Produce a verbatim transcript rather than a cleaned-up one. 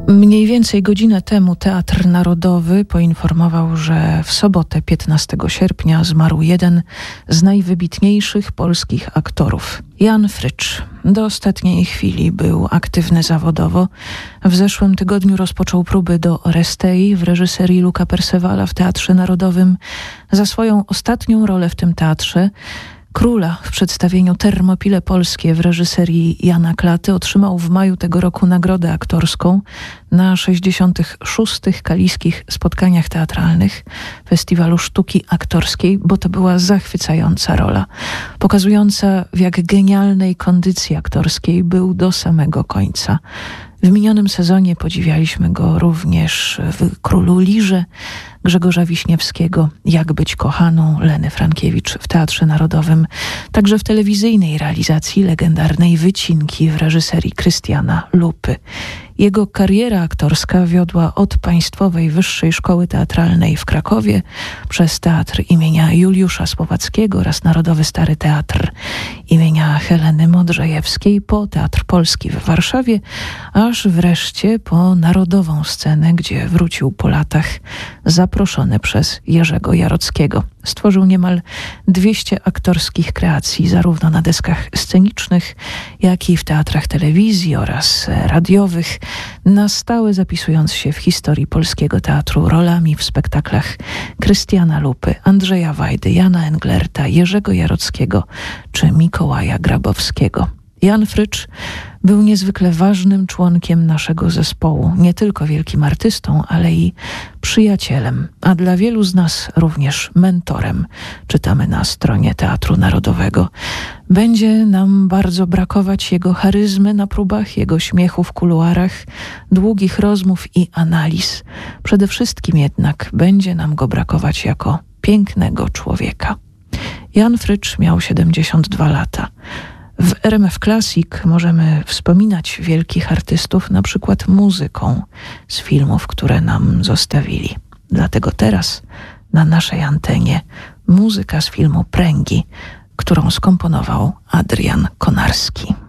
Mniej więcej godzinę temu Teatr Narodowy poinformował, że w sobotę piętnastego sierpnia zmarł jeden z najwybitniejszych polskich aktorów. Jan Frycz. Do ostatniej chwili był aktywny zawodowo. W zeszłym tygodniu rozpoczął próby do Orestei w reżyserii Luca Percevalla w Teatrze Narodowym. Za swoją ostatnią rolę w tym teatrze, Króla, w przedstawieniu Termopile Polskie w reżyserii Jana Klaty, otrzymał w maju tego roku nagrodę aktorską na sześćdziesiątych szóstych Kaliskich Spotkaniach Teatralnych Festiwalu Sztuki Aktorskiej, bo to była zachwycająca rola, pokazująca, w jak genialnej kondycji aktorskiej był do samego końca. W minionym sezonie podziwialiśmy go również w Królu Lirze Grzegorza Wiśniewskiego, Jak być kochaną Leny Frankiewicz w Teatrze Narodowym, także w telewizyjnej realizacji legendarnej Wycinki w reżyserii Krystiana Lupy. Jego kariera aktorska wiodła od Państwowej Wyższej Szkoły Teatralnej w Krakowie przez Teatr imienia Juliusza Słowackiego oraz Narodowy Stary Teatr imienia Heleny Modrzejewskiej, po Teatr Polski w Warszawie, aż wreszcie po Narodową Scenę, gdzie wrócił po latach zaproszony przez Jerzego Jarockiego. Stworzył niemal dwieście aktorskich kreacji, zarówno na deskach scenicznych, jak i w teatrach telewizji oraz radiowych, na stałe zapisując się w historii polskiego teatru rolami w spektaklach Krystiana Lupy, Andrzeja Wajdy, Jana Englerta, Jerzego Jarockiego czy Mikołaja Grabowskiego. Jan Frycz był niezwykle ważnym członkiem naszego zespołu, nie tylko wielkim artystą, ale i przyjacielem, a dla wielu z nas również mentorem, czytamy na stronie Teatru Narodowego. Będzie nam bardzo brakować jego charyzmy na próbach, jego śmiechu w kuluarach, długich rozmów i analiz. Przede wszystkim jednak będzie nam go brakować jako pięknego człowieka. Jan Frycz miał siedemdziesiąt dwa lata. W R M F Classic możemy wspominać wielkich artystów na przykład muzyką z filmów, które nam zostawili. Dlatego teraz na naszej antenie muzyka z filmu Pręgi, którą skomponował Adrian Konarski.